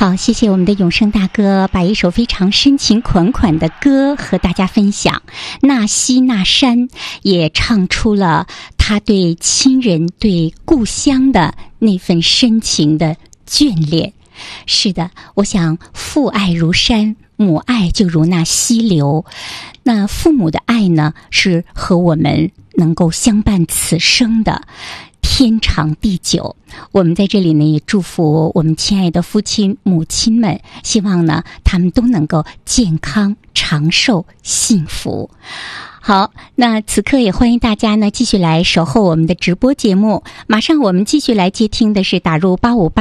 好，谢谢我们的永生大哥把一首非常深情款款的歌和大家分享。那西那山也唱出了他对亲人对故乡的那份深情的眷恋。是的，我想父爱如山，母爱就如那溪流。那父母的爱呢，是和我们能够相伴此生的天长地久。我们在这里呢也祝福我们亲爱的父亲母亲们，希望呢他们都能够健康长寿幸福。好，那此刻也欢迎大家呢继续来守候我们的直播节目。马上我们继续来接听的是打入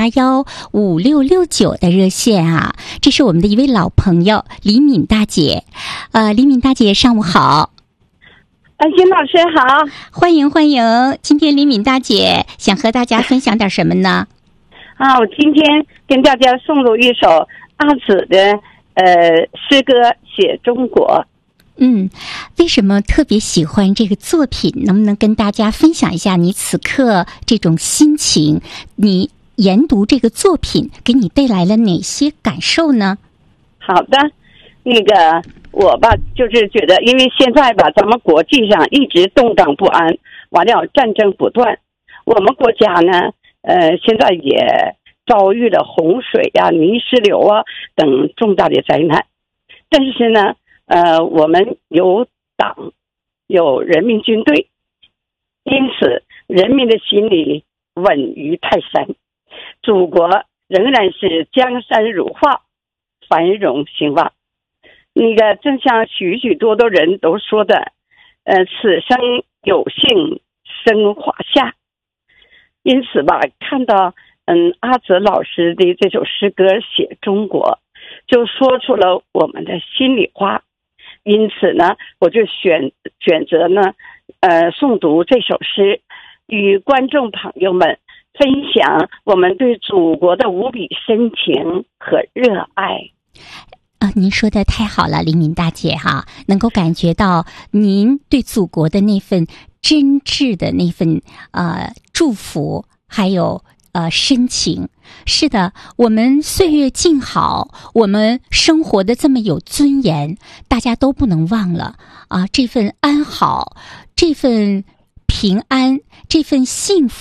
85815669的热线啊，这是我们的一位老朋友李敏大姐。李敏大姐上午好。 金老师好， 欢迎欢迎。今天李敏大姐想和大家分享点什么呢？ 我今天跟大家送入一首阿紫的诗歌《写中国》。 为什么特别喜欢这个作品？能不能跟大家分享一下你此刻这种心情？你研读这个作品给你带来了哪些感受呢？ 好的，我吧，就是觉得，因为现在吧，咱们国际上一直动荡不安，完了战争不断，我们国家呢，现在也遭遇了洪水啊、泥石流啊等重大的灾难。但是呢，我们有党，有人民军队，因此人民的心里稳于泰山，祖国仍然是江山如画，繁荣兴旺。正像许许多多人都说的，此生有幸生华夏。因此吧，看到阿泽老师的这首诗歌《写中国》，就说出了我们的心里话。因此呢，我就选择呢，诵读这首诗，与观众朋友们分享我们对祖国的无比深情和热爱。 您说的太好了，李敏大姐哈，能够感觉到您对祖国的那份真挚的那份祝福，还有深情。是的，我们岁月静好，我们生活的这么有尊严，大家都不能忘了这份安好，这份平安，这份幸福。